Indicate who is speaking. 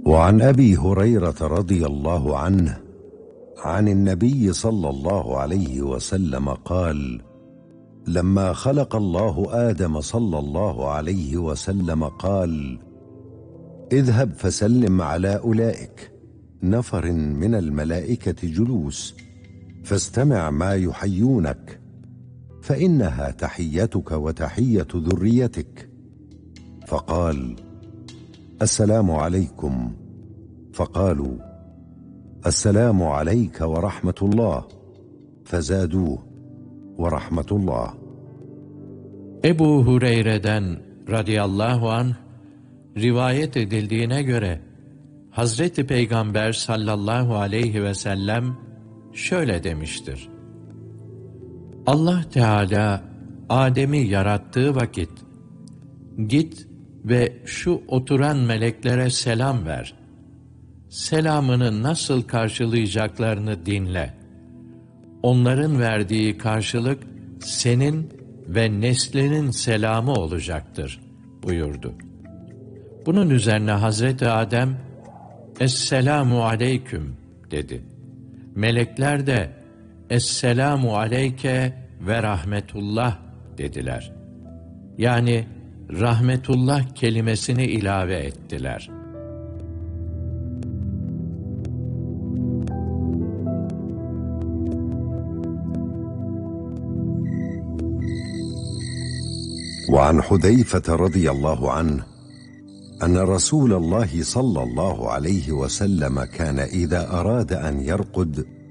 Speaker 1: وعن أبي هريرة رضي الله عنه عن النبي صلى الله عليه وسلم قال: لما خلق الله آدم صلى الله عليه وسلم قال: اذهب فسلم على أولئك نفر من الملائكة جلوس، فاستمع ما يحيونك، فإنها تحيتك وتحية ذريتك. فقال: السلام عليكم. فقالوا: السلام عليك ورحمة الله. فزادوه: ورحمة الله.
Speaker 2: Ebu Hureyre'den radıyallahu anh rivayet edildiğine göre Hazreti Peygamber sallallahu aleyhi ve sellem şöyle demiştir: Allah Teala Adem'i yarattığı vakit, git ve şu oturan meleklere selam ver. Selamını nasıl karşılayacaklarını dinle. Onların verdiği karşılık senin ve neslinin selamı olacaktır buyurdu. Bunun üzerine Hazreti Adem, Esselamu aleyküm dedi. Melekler de Esselamu aleyke ve rahmetullah dediler. Yani rahmetullah kelimesini ilave ettiler.
Speaker 1: وعن حذيفة رضي الله عنه أن رسول الله صلى الله عليه وسلم كان إذا أراد أن يرقد